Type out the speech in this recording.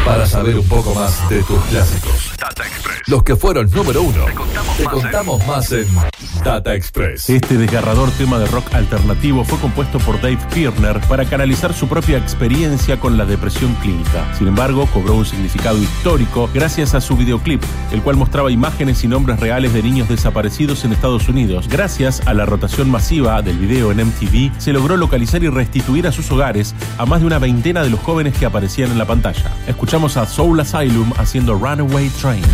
Para saber un poco más de tus clásicos, Data Express. Los que fueron número uno. Te contamos más en Data Express. Este desgarrador tema de rock alternativo fue compuesto por Dave Pirner para canalizar su propia experiencia con la depresión clínica. Sin embargo, cobró un significado histórico gracias a su videoclip, el cual mostraba imágenes y nombres reales de niños desaparecidos en Estados Unidos. Gracias a la rotación masiva del video en MTV, se logró localizar y restituir a sus hogares a más de una veintena de los jóvenes que aparecían en la pantalla. Escuchamos a Soul Asylum haciendo Runaway Train.